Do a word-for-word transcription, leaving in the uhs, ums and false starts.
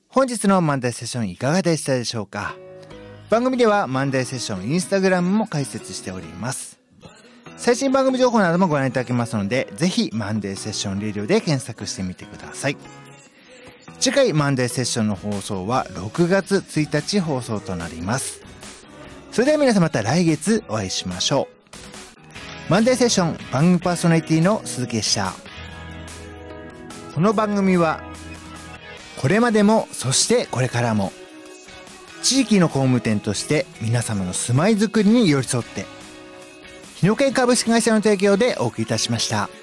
本日のマンデーセッションいかがでしたでしょうか。番組ではマンデーセッションインスタグラムも開設しております。最新番組情報などもご覧いただけますので、ぜひマンデーセッションレディオで検索してみてください。次回マンデーセッションの放送はろくがつついたち放送となります。それでは皆さんまた来月お会いしましょう。マンデーセッション番組パーソナリティの鈴木でした。この番組はこれまでもそしてこれからも地域の工務店として皆様の住まいづくりに寄り添って日野県株式会社の提供でお送りいたしました。